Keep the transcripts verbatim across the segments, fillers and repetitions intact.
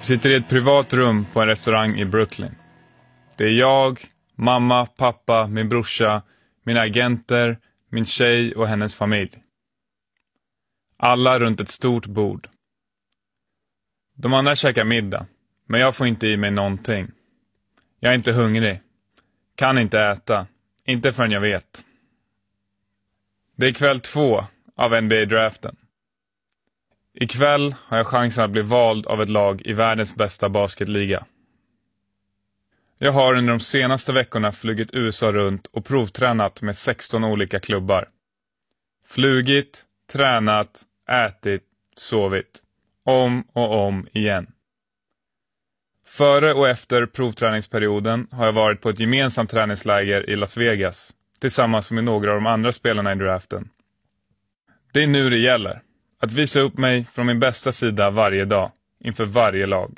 Vi sitter i ett privat rum på en restaurang i Brooklyn. Det är jag, mamma, pappa, min brorsa, mina agenter, min tjej och hennes familj. Alla runt ett stort bord. De andra käkar middag, men jag får inte i mig någonting. Jag är inte hungrig. Kan inte äta. Inte förrän jag vet. Det är kväll två av N B A-draften. Ikväll har jag chansen att bli vald av ett lag i världens bästa basketliga. Jag har under de senaste veckorna flugit U S A runt och provtränat med sexton olika klubbar. Flugit, tränat, ätit, sovit. Om och om igen. Före och efter provträningsperioden har jag varit på ett gemensamt träningsläger i Las Vegas tillsammans med några av de andra spelarna i draften. Det är nu det gäller. Att visa upp mig från min bästa sida varje dag, inför varje lag.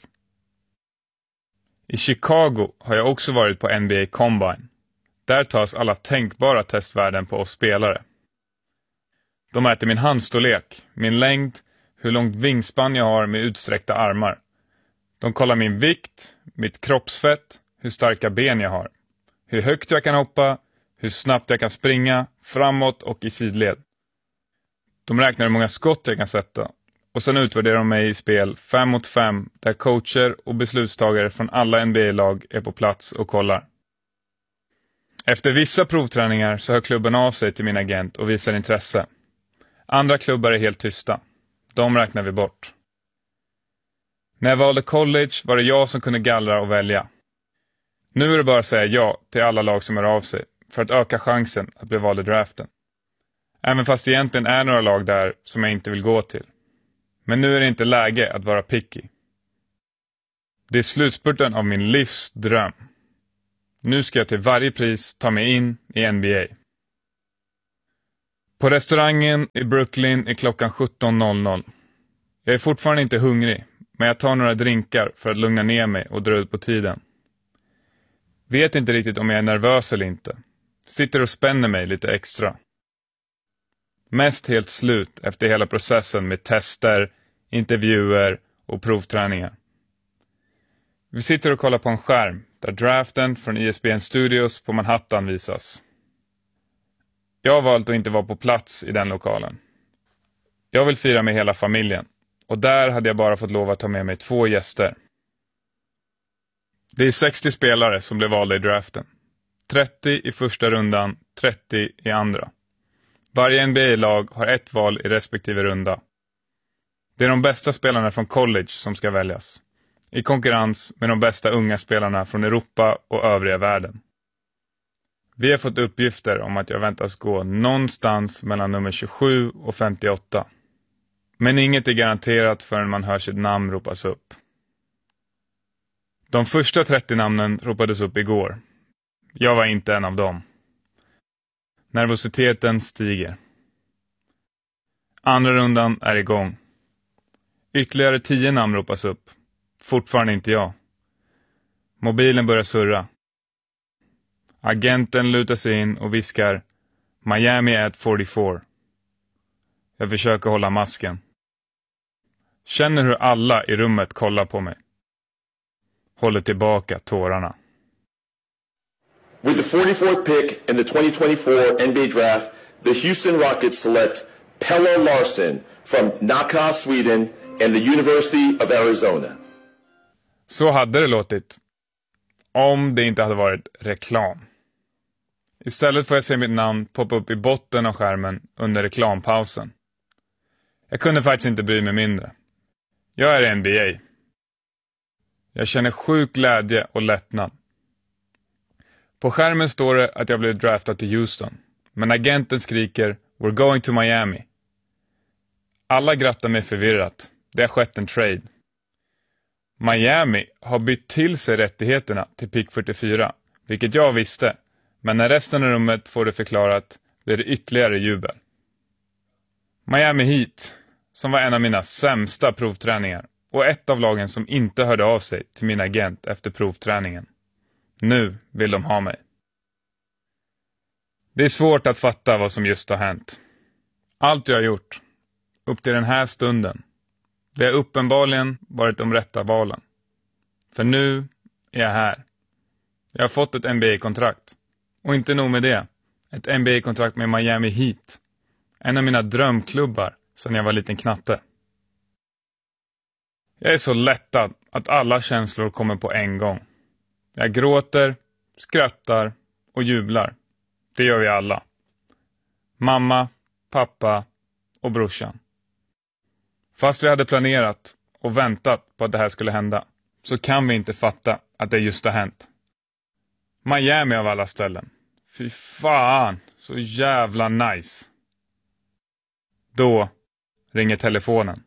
I Chicago har jag också varit på N B A Combine. Där tas alla tänkbara testvärden på oss spelare. De mäter min handstorlek, min längd, hur långt vingspann jag har med utsträckta armar. De kollar min vikt, mitt kroppsfett, hur starka ben jag har. Hur högt jag kan hoppa, hur snabbt jag kan springa, framåt och i sidled. De räknar hur många skott jag kan sätta. Och sen utvärderar de mig i spel fem mot fem där coacher och beslutstagare från alla N B A-lag är på plats och kollar. Efter vissa provträningar så hör klubben av sig till min agent och visar intresse. Andra klubbar är helt tysta. De räknar vi bort. När jag valde college var det jag som kunde gallra och välja. Nu är det bara att säga ja till alla lag som hör av sig för att öka chansen att bli vald i draften. Även fast egentligen är några lag där som jag inte vill gå till. Men nu är det inte läge att vara picky. Det är slutspurten av min livs dröm. Nu ska jag till varje pris ta mig in i N B A. På restaurangen i Brooklyn är klockan sjutton noll noll. Jag är fortfarande inte hungrig, men jag tar några drinkar för att lugna ner mig och dra ut på tiden. Vet inte riktigt om jag är nervös eller inte. Sitter och spänner mig lite extra. Mest helt slut efter hela processen med tester, intervjuer och provträningar. Vi sitter och kollar på en skärm där draften från E S P N Studios på Manhattan visas. Jag har valt att inte vara på plats i den lokalen. Jag vill fira med hela familjen och där hade jag bara fått lov att ta med mig två gäster. Det är sextio spelare som blev valda i draften. trettio i första rundan, trettio i andra. Varje N B A-lag har ett val i respektive runda. Det är de bästa spelarna från college som ska väljas. I konkurrens med de bästa unga spelarna från Europa och övriga världen. Vi har fått uppgifter om att jag väntas gå någonstans mellan nummer tjugosju och femtioåtta. Men inget är garanterat förrän man hör sitt namn ropas upp. De första trettio namnen ropades upp igår. Jag var inte en av dem. Nervositeten stiger. Andra rundan är igång. Ytterligare tio namn ropas upp. Fortfarande inte jag. Mobilen börjar surra. Agenten lutar sig in och viskar Miami at fyrtiofyra. Jag försöker hålla masken. Känner hur alla i rummet kollar på mig. Håller tillbaka tårarna. With the forty-fourth pick in the twenty twenty-four N B A draft, the Houston Rockets select Pelle Larsson from Nacka, Sweden and the University of Arizona. Så hade det låtit. Om det inte hade varit reklam. Istället får jag se mitt namn poppa upp i botten av skärmen under reklampausen. Jag kunde faktiskt inte bry mig mindre. Jag är i N B A. Jag känner sjuk glädje och lättnad. På skärmen står det att jag blev draftad till Houston. Men agenten skriker We're going to Miami. Alla grattar mig förvirrat. Det har skett en trade. Miami har bytt till sig rättigheterna till pick fyrtiofyra. Vilket jag visste. Men när resten av rummet får det förklarat blir det ytterligare jubel. Miami Heat, som var en av mina sämsta provträningar. Och ett av lagen som inte hörde av sig till min agent efter provträningen. Nu vill de ha mig. Det är svårt att fatta vad som just har hänt. Allt jag har gjort, upp till den här stunden, det har uppenbarligen varit de rätta valen. För nu är jag här. Jag har fått ett N B A-kontrakt. Och inte nog med det. Ett N B A-kontrakt med Miami Heat. En av mina drömklubbar sedan jag var liten knatte. Jag är så lättad att alla känslor kommer på en gång. Jag gråter, skrattar och jublar. Det gör vi alla. Mamma, pappa och brorsan. Fast vi hade planerat och väntat på att det här skulle hända, så kan vi inte fatta att det just har hänt. Miami av alla ställen. Fy fan, så jävla nice. Då ringer telefonen.